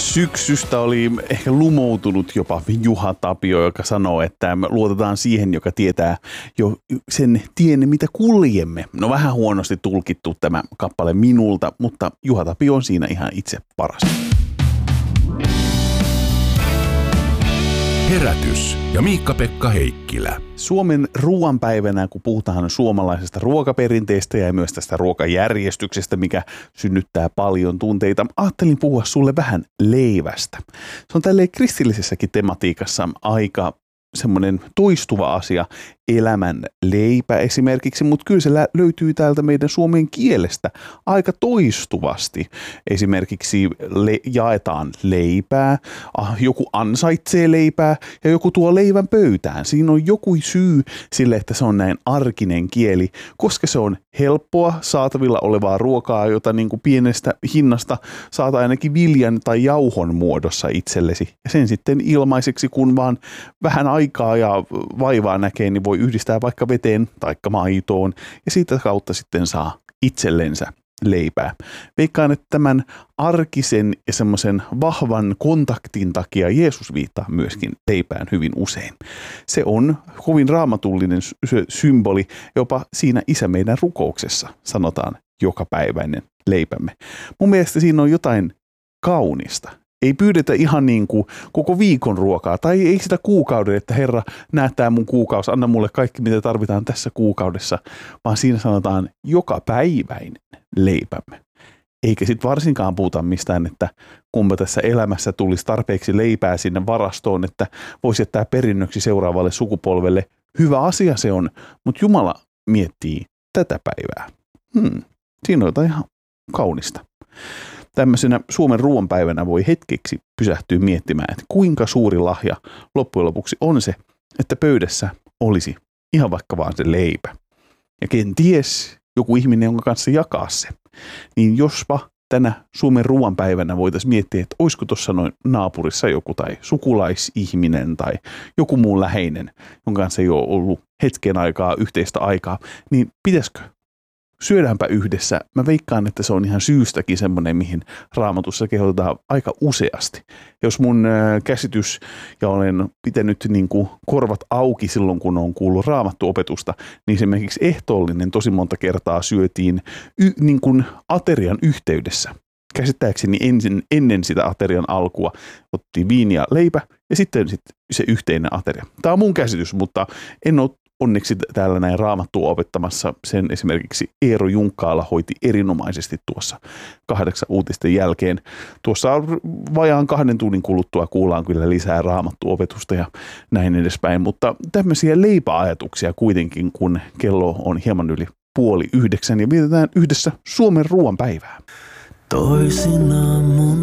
syksystä oli ehkä lumoutunut jopa Juha Tapio, joka sanoo, että me luotetaan siihen, joka tietää jo sen tien, mitä kuljemme. No vähän huonosti tulkittu tämä kappale minulta, mutta Juha Tapio on siinä ihan itse paras. Herätys ja Miikka-Pekka Heikkilä. Suomen ruoanpäivänä, kun puhutaan suomalaisesta ruokaperinteestä ja myös tästä ruokajärjestyksestä, mikä synnyttää paljon tunteita, ajattelin puhua sulle vähän leivästä. Se on tälleen kristillisessäkin tematiikassa aika semmoinen toistuva asia, elämän leipä esimerkiksi, mutta kyllä se löytyy täältä meidän suomen kielestä aika toistuvasti. Esimerkiksi jaetaan leipää, joku ansaitsee leipää ja joku tuo leivän pöytään. Siinä on joku syy sille, että se on näin arkinen kieli, koska se on helppoa saatavilla olevaa ruokaa, jota niin kuin pienestä hinnasta saat ainakin viljan tai jauhon muodossa itsellesi. Ja sen sitten ilmaiseksi, kun vaan vähän aikaa ja vaivaa näkee, niin voi yhdistää vaikka veteen tai maitoon ja siitä kautta sitten saa itsellensä leipää. Veikkaan, että tämän arkisen ja semmoisen vahvan kontaktin takia Jeesus viittaa myöskin leipään hyvin usein. Se on kovin raamatullinen symboli, jopa siinä Isä meidän rukouksessa sanotaan jokapäiväinen leipämme. Mun mielestä siinä on jotain kaunista. Ei pyydetä ihan niin kuin koko viikon ruokaa tai ei sitä kuukauden, että Herra, näe tää mun kuukausi, anna mulle kaikki mitä tarvitaan tässä kuukaudessa, vaan siinä sanotaan jokapäiväinen leipämme. Eikä sitten varsinkaan puhuta mistään, että kumpa tässä elämässä tulisi tarpeeksi leipää sinne varastoon, että voisi jättää perinnöksi seuraavalle sukupolvelle. Hyvä asia se on, mutta Jumala miettii tätä päivää. Siinä on jotain ihan kaunista. Tämmöisenä Suomen ruoanpäivänä voi hetkeksi pysähtyä miettimään, että kuinka suuri lahja loppujen lopuksi on se, että pöydässä olisi ihan vaikka vaan se leipä. Ja kenties joku ihminen, jonka kanssa jakaa se. Niin jospa tänä Suomen ruoanpäivänä voitaisiin miettiä, että olisiko tuossa noin naapurissa joku tai sukulaisihminen tai joku muu läheinen, jonka kanssa ei ole ollut hetken aikaa, yhteistä aikaa, niin pitäisikö? Syödäänpä yhdessä. Mä veikkaan, että se on ihan syystäkin semmoinen, mihin Raamatussa kehotetaan aika useasti. Jos mun käsitys, ja olen pitänyt niin kuin korvat auki silloin, kun on kuullut Raamattuopetusta, niin esimerkiksi ehtoollinen tosi monta kertaa syötiin niin kuin aterian yhteydessä. Käsittääkseni ennen sitä aterian alkua otettiin viini ja leipä ja sitten se yhteinen ateria. Tämä on mun käsitys, mutta en ole onneksi täällä näin Raamattua opettamassa. Sen esimerkiksi Eero Junkkaala hoiti erinomaisesti tuossa 8 uutisten jälkeen. Tuossa vajaan 2 tunnin kuluttua kuullaan kyllä lisää Raamattuopetusta ja näin edespäin. Mutta tämmöisiä leipäajatuksia kuitenkin, kun kello on hieman yli 8:30 ja vietetään yhdessä Suomen ruoanpäivää. Toisinaan mun